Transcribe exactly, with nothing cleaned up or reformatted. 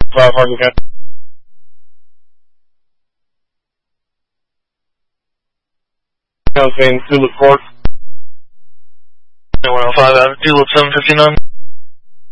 five Hartley County. Tulip Court. one oh five Avenue, Tulip seven fifty-nine.